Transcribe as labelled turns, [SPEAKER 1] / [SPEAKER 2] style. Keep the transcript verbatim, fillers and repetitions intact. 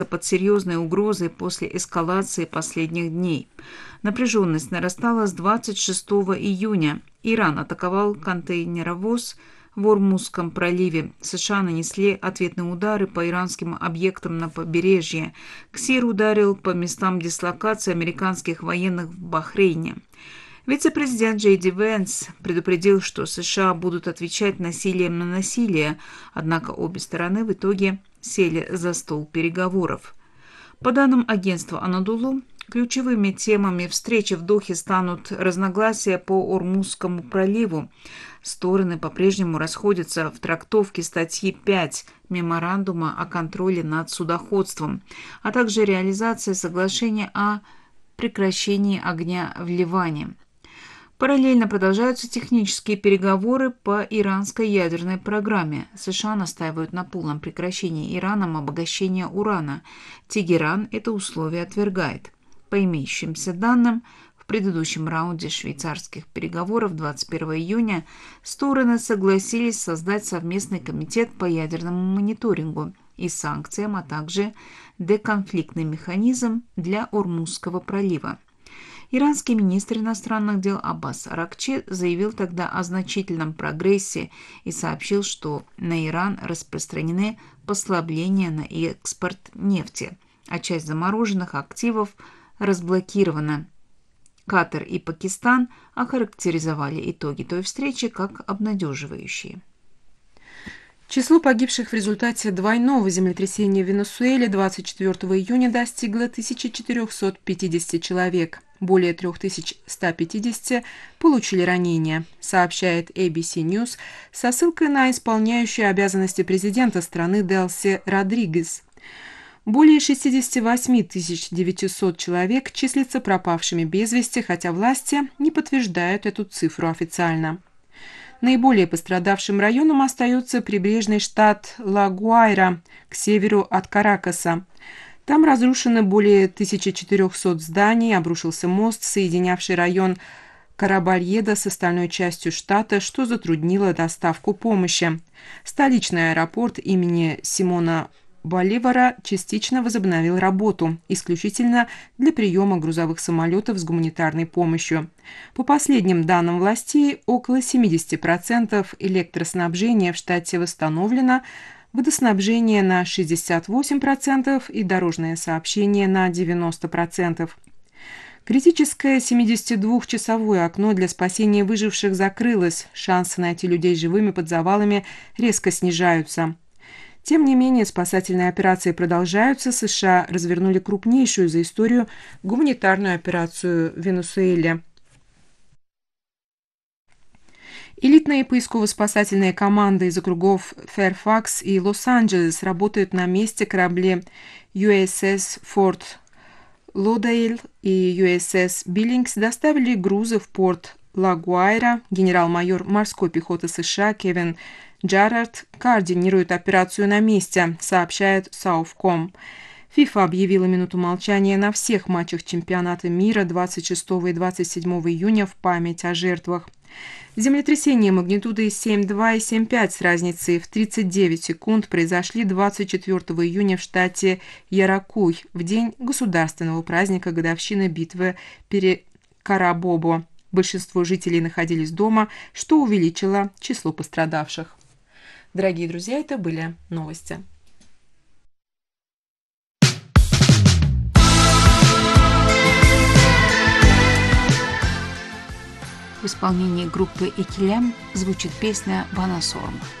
[SPEAKER 1] под серьезной угрозой после эскалации последних дней. Напряженность нарастала с двадцать шестого июня. Иран атаковал контейнеровоз в Ормузском проливе. США нанесли ответные удары по иранским объектам на побережье. КСИР ударил по местам дислокации американских военных в Бахрейне. Вице-президент Джей Ди Венс предупредил, что США будут отвечать насилием на насилие, однако обе стороны в итоге сели за стол переговоров. По данным агентства «Анадолу», ключевыми темами встречи в Дохе станут разногласия по Ормузскому проливу. Стороны по-прежнему расходятся в трактовке статьи пять Меморандума о контроле над судоходством, а также реализация соглашения о прекращении огня в Ливане. Параллельно продолжаются технические переговоры по иранской ядерной программе. США настаивают на полном прекращении Ираном обогащения урана. Тегеран это условие отвергает. По имеющимся данным, в предыдущем раунде швейцарских переговоров двадцать первого июня стороны согласились создать совместный комитет по ядерному мониторингу и санкциям, а также деконфликтный механизм для Ормузского пролива. Иранский министр иностранных дел Аббас Аракчи заявил тогда о значительном прогрессе и сообщил, что на Иран распространены послабления на экспорт нефти, а часть замороженных активов разблокирована. Катар и Пакистан охарактеризовали итоги той встречи как обнадеживающие.
[SPEAKER 2] Число погибших в результате двойного землетрясения в Венесуэле двадцать четвёртого июня достигло тысячи четырёхсот пятидесяти человек. Более трёх тысяч ста пятидесяти получили ранения, сообщает эй би си News со ссылкой на исполняющую обязанности президента страны Делси Родригес. Более шестьдесят восемь тысяч девятисот человек числятся пропавшими без вести, хотя власти не подтверждают эту цифру официально. Наиболее пострадавшим районом остается прибрежный штат Ла-Гуайра к северу от Каракаса. Там разрушено более тысячи четырёхсот зданий, обрушился мост, соединявший район Карабальеда с остальной частью штата, что затруднило доставку помощи. Столичный аэропорт имени Симона Боливара частично возобновил работу, исключительно для приема грузовых самолетов с гуманитарной помощью. По последним данным властей, около семьдесят процентов электроснабжения в штате восстановлено, водоснабжение на шестьдесят восемь процентов и дорожное сообщение на девяносто процентов. Критическое семидесятидвухчасовое окно для спасения выживших закрылось, шансы найти людей живыми под завалами резко снижаются. Тем не менее, спасательные операции продолжаются. США развернули крупнейшую за историю гуманитарную операцию в Венесуэле. Элитные поисково-спасательные команды из округов Фэрфакс и Лос-Анджелес работают на месте. Корабли ю эс эс Форт Лодейл и ю эс эс Биллингс доставили грузы в порт Ла-Гуайра. Генерал-майор морской пехоты США Кевин Джаррард координирует операцию на месте, сообщает Сауфком. ФИФА объявила минуту молчания на всех матчах чемпионата мира двадцать шестого и двадцать седьмого июня в память о жертвах. Землетрясения магнитудой семь два и семь пять с разницей в тридцать девять секунд произошли двадцать четвёртого июня в штате Яракуй, в день государственного праздника годовщины битвы при Карабобо. Большинство жителей находились дома, что увеличило число пострадавших. Дорогие друзья, это были новости.
[SPEAKER 1] В исполнении группы «Икилем» звучит песня «Бана Сорм».